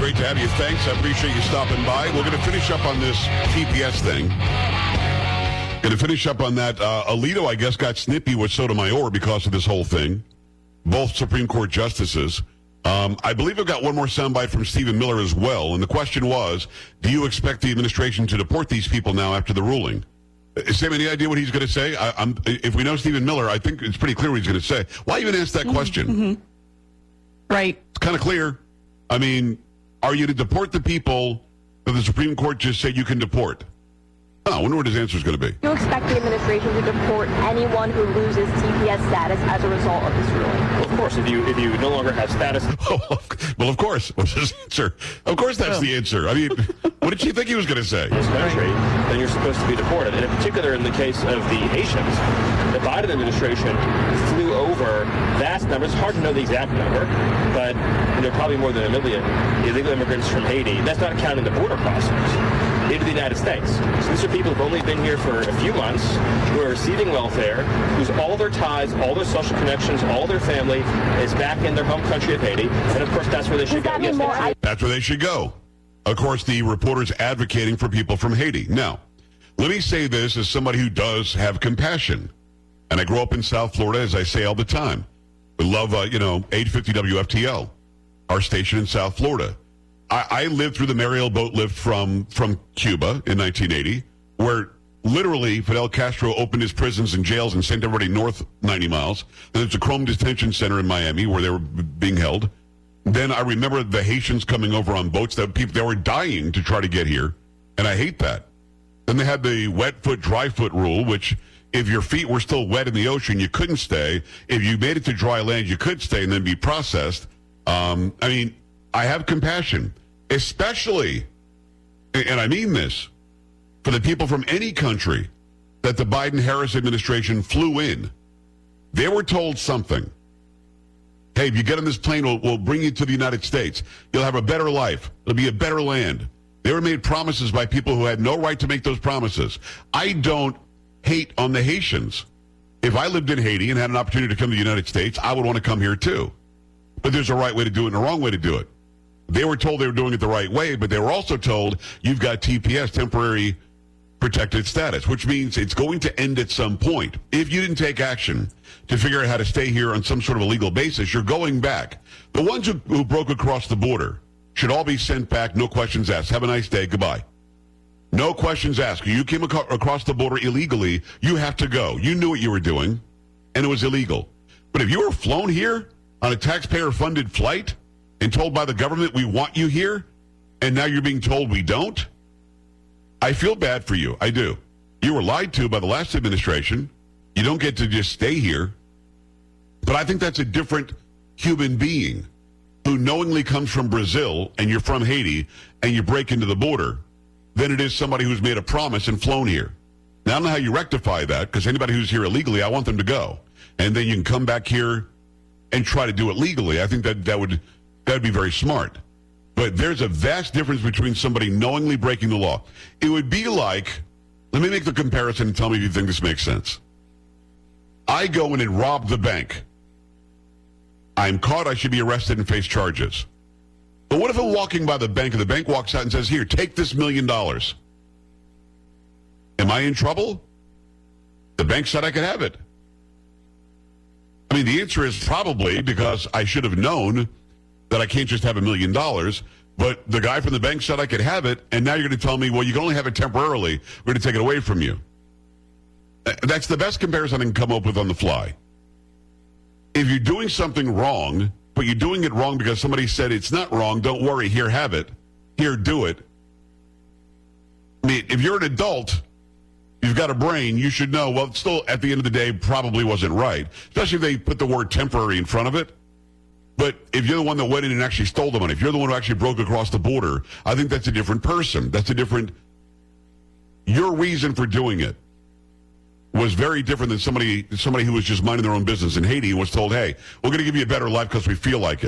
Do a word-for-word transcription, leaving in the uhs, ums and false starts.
great to have you. Thanks. I appreciate you stopping by. We're going to finish up on this T P S thing. Going to finish up on that. Uh, Alito, I guess, got snippy with Sotomayor because of this whole thing. Both Supreme Court justices. Um, I believe I've got one more soundbite from Stephen Miller as well. And the question was, do you expect the administration to deport these people now after the ruling? Uh, Sam, any idea what he's going to say? I, I'm, if we know Stephen Miller, I think it's pretty clear what he's going to say. Why even ask that Mm-hmm. question? Mm-hmm. Right. It's kind of clear. I mean, are you to deport the people that the Supreme Court just said you can deport? Oh, I wonder what his answer is going to be. Do you expect the administration to deport anyone who loses T P S status as a result of this ruling? Well, of course, if you if you no longer have status. Well, of course. What's his answer? Of course that's the answer. I mean, what did she think he was going to say? In this country, then you're supposed to be deported. And in particular, in the case of the Haitians, the Biden administration flew over vast numbers. It's hard to know the exact number, but there are probably more than a million illegal immigrants from Haiti. That's not counting the border crossings into the United States. So these are people who've only been here for a few months, who are receiving welfare, whose all their ties, all their social connections, all their family is back in their home country of Haiti. And of course, that's where they should go. Yes, more- That's where they should go. Of course, the reporter's advocating for people from Haiti. Now, let me say this as somebody who does have compassion. And I grew up in South Florida, as I say all the time. We love, uh, you know, eight fifty W F T L, our station in South Florida. I, I lived through the Mariel boat lift from, from Cuba in nineteen eighty, where literally Fidel Castro opened his prisons and jails and sent everybody north ninety miles. And there's a Chrome Detention Center in Miami where they were b- being held. Then I remember the Haitians coming over on boats that people, they were dying to try to get here. And I hate that. Then they had the wet foot, dry foot rule, which if your feet were still wet in the ocean, you couldn't stay. If you made it to dry land, you could stay and then be processed. Um, I mean, I have compassion, especially, and I mean this, for the people from any country that the Biden-Harris administration flew in. They were told something. Hey, if you get on this plane, we'll, we'll bring you to the United States. You'll have a better life. It'll be a better land. They were made promises by people who had no right to make those promises. I don't hate on the Haitians. If I lived in Haiti and had an opportunity to come to the United States, I would want to come here too. But there's a right way to do it and a wrong way to do it. They were told they were doing it the right way, but they were also told you've got T P S, temporary protected status, which means it's going to end at some point. If you didn't take action to figure out how to stay here on some sort of a legal basis, you're going back. The ones who, who broke across the border should all be sent back, no questions asked. Have a nice day. Goodbye. No questions asked. You came ac- across the border illegally, you have to go. You knew what you were doing, and it was illegal. But if you were flown here on a taxpayer-funded flight and told by the government, we want you here, and now you're being told we don't, I feel bad for you. I do. You were lied to by the last administration. You don't get to just stay here. But I think that's a different human being who knowingly comes from Brazil and you're from Haiti and you break into the border than it is somebody who's made a promise and flown here. Now, I don't know how you rectify that, because anybody who's here illegally, I want them to go. And then you can come back here and try to do it legally. I think that that would that would be very smart. But there's a vast difference between somebody knowingly breaking the law. It would be like, let me make the comparison and tell me if you think this makes sense. I go in and rob the bank. I'm caught, I should be arrested and face charges. But what if I'm walking by the bank and the bank walks out and says, here, take this million dollars? Am I in trouble? The bank said I could have it. I mean, the answer is probably, because I should have known that I can't just have a million dollars, but the guy from the bank said I could have it, and now you're going to tell me, well, you can only have it temporarily. We're going to take it away from you. That's the best comparison I can come up with on the fly. If you're doing something wrong, but you're doing it wrong because somebody said it's not wrong, don't worry, here, have it. Here, do it. I mean, if you're an adult, you've got a brain, you should know, well, it's still, at the end of the day, probably wasn't right. Especially if they put the word temporary in front of it. But if you're the one that went in and actually stole the money, if you're the one who actually broke across the border, I think that's a different person. That's a different... Your reason for doing it was very different than somebody somebody who was just minding their own business in Haiti and was told, hey, we're going to give you a better life because we feel like it.